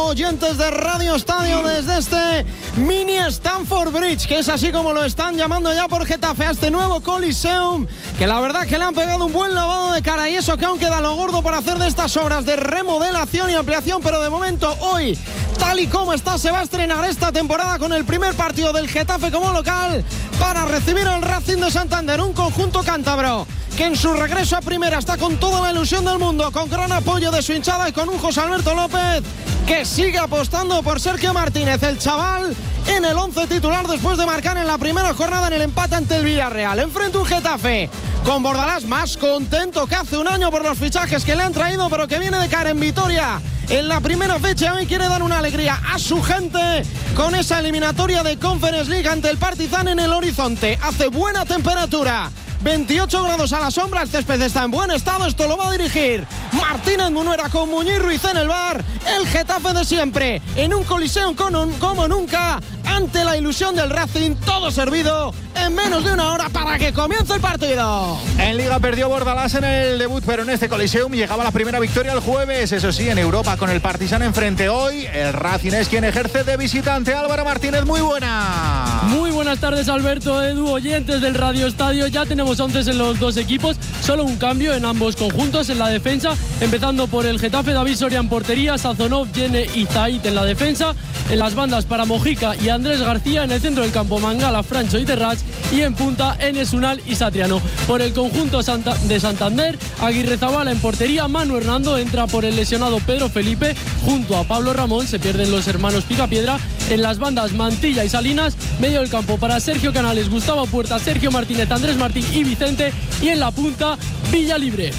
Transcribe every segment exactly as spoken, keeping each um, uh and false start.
oyentes de Radio Estadio, desde este mini Stamford Bridge, que es así como lo están llamando ya por Getafe, a este nuevo Coliseum, que la verdad que le han pegado un buen lavado de cara, y eso que aún queda lo gordo por hacer de estas obras de remodelación y ampliación, pero de momento hoy, tal y como está, se va a estrenar esta temporada con el primer partido del Getafe como local para recibir al Racing de Santander, un conjunto cántabro que en su regreso a primera está con toda la ilusión del mundo, con gran apoyo de su hinchada y con un José Alberto López que sigue apostando por Sergio Martínez, el chaval en el once titular después de marcar en la primera jornada en el empate ante el Villarreal. Enfrente un Getafe con Bordalás más contento que hace un año por los fichajes que le han traído, pero que viene de caer en Vitoria en la primera fecha. Hoy quiere dar una alegría a su gente con esa eliminatoria de Conference League ante el Partizan en el horizonte. Hace buena temperatura, veintiocho grados a la sombra, el césped está en buen estado. Esto lo va a dirigir Martínez Munuera con Muñiz Ruiz en el bar. El Getafe de siempre en un Coliseum como nunca, ante la ilusión del Racing, todo servido en menos de una hora para que comience el partido. En Liga perdió Bordalás en el debut, pero en este Coliseum llegaba la primera victoria el jueves, eso sí, en Europa con el Partizan enfrente. Hoy el Racing es quien ejerce de visitante. Álvaro Martínez, muy buena. Muy buenas tardes, Alberto, Edu, oyentes del Radio Estadio. Ya tenemos once en los dos equipos, solo un cambio en ambos conjuntos en la defensa, empezando por el Getafe, David Soria en portería, Sazonov, Yene y Zait en la defensa, en las bandas para Mojica y Andrés García, en el centro del campo Mangala, Francho y Terrats, y en punta Enes Unal y Satriano. Por el conjunto Santa, de Santander, Aguirre Zabala en portería, Manu Hernando entra por el lesionado Pedro Felipe, junto a Pablo Ramón, se pierden los hermanos Picapiedra, en las bandas Mantilla y Salinas, medio del campo para Sergio Canales, Gustavo Puerta, Sergio Martínez, Andrés Martín y Vicente, y en la punta Villalibre.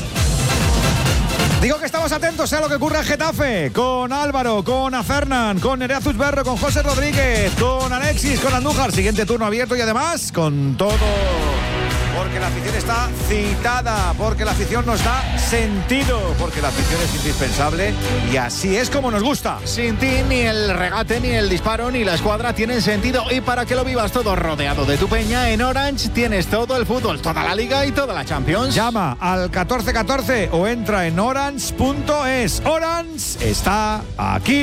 Digo que estamos atentos a lo que ocurre en Getafe, con Álvaro, con Afernan, con Nerea Zuzberro, con José Rodríguez, con Alexis, con Andújar. Siguiente turno abierto y además con todo, porque la afición está citada, porque la afición nos da sentido, porque la afición es indispensable y así es como nos gusta. Sin ti ni el regate, ni el disparo, ni la escuadra tienen sentido, y para que lo vivas todo rodeado de tu peña, en Orange tienes todo el fútbol, toda la Liga y toda la Champions. Llama al catorce catorce o entra en orange punto es. Orange está aquí.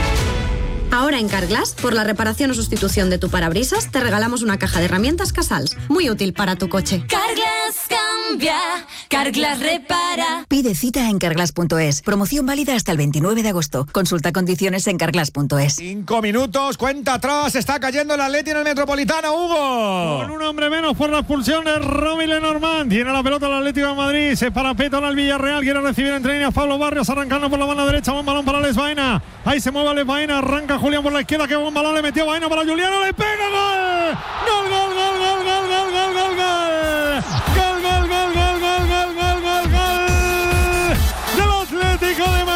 Ahora en Carglass, por la reparación o sustitución de tu parabrisas, te regalamos una caja de herramientas Casals, muy útil para tu coche. Carglass cambia, Carglass repara. Pide cita en carglass punto es. Promoción válida hasta el veintinueve de agosto. Consulta condiciones en carglass punto es. Cinco minutos, cuenta atrás, está cayendo el Atleti en el Metropolitano, Hugo. Con un hombre menos por la expulsión de Robin Lenormand. Tiene la pelota el Atlético de Madrid, se parapeta al Villarreal, quiere recibir entre líneas Pablo Barrios, arrancando por la banda derecha, buen balón para Les Baena. Ahí se mueve Les Baena, arranca Julián por la izquierda, que buen balón le metió Baena para Juliano, le pega, gol. Gol, gol, gol, gol, gol, gol, gol, gol, gol. Gol, gol, gol, gol, gol, gol, gol, gol, gol. Del Atlético de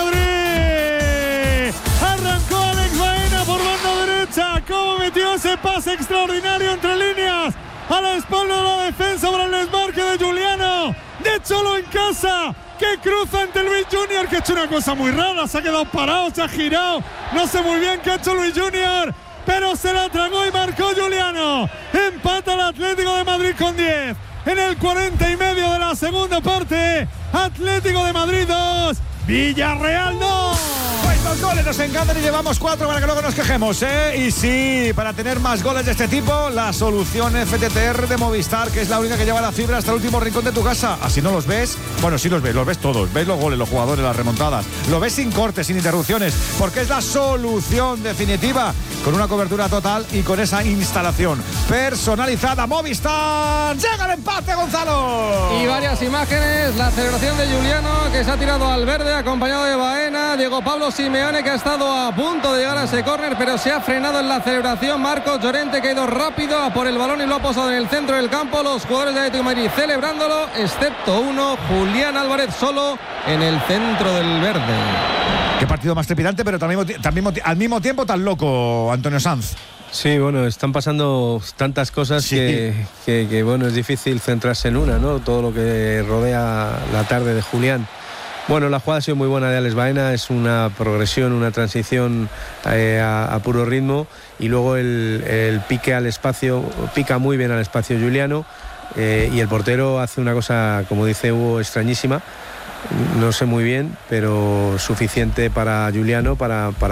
Madrid. Arrancó Alex Baena por banda derecha. Cómo metió ese pase extraordinario entre líneas a la espalda de la defensa para el desmarque de Juliano. De Cholo en casa, que cruza ante Luis Junior, que ha hecho una cosa muy rara, se ha quedado parado, se ha girado, no sé muy bien qué ha hecho Luis Junior, pero se la tragó y marcó Juliano. Empata el Atlético de Madrid con diez en el cuarenta y medio de la segunda parte. Atlético de Madrid dos, Villarreal dos. Pues los goles nos encantan y llevamos cuatro para que luego nos quejemos, ¿eh? Y sí, para tener más goles de este tipo, la solución F T T R de Movistar, que es la única que lleva la fibra hasta el último rincón de tu casa. Así no los ves, bueno, sí los ves, los ves todos, ves los goles, los jugadores, las remontadas, lo ves sin cortes, sin interrupciones, porque es la solución definitiva, con una cobertura total y con esa instalación personalizada. Movistar, llega el empate, Gonzalo. Y varias imágenes, la celebración de Juliano, que se ha tirado al verde, acompañado de Baena, Diego Pablo Simeone, que ha estado a punto de llegar a ese córner, pero se ha frenado en la celebración. Marcos Llorente, que ha ido rápido a por el balón y lo ha posado en el centro del campo. Los jugadores de Atlético de Madrid celebrándolo, excepto uno, Julián Álvarez, solo en el centro del verde. Qué partido más trepidante, pero también, también, al mismo tiempo tan loco, Antonio Sanz. Sí, bueno, están pasando tantas cosas sí. que, que, que, bueno, es difícil centrarse en una, ¿no? Todo lo que rodea la tarde de Julián. Bueno, la jugada ha sido muy buena de Alex Baena, es una progresión, una transición eh, a, a puro ritmo, y luego el, el pique al espacio, pica muy bien al espacio Juliano, eh, y el portero hace una cosa, como dice Hugo, extrañísima, no sé muy bien, pero suficiente para Juliano para, para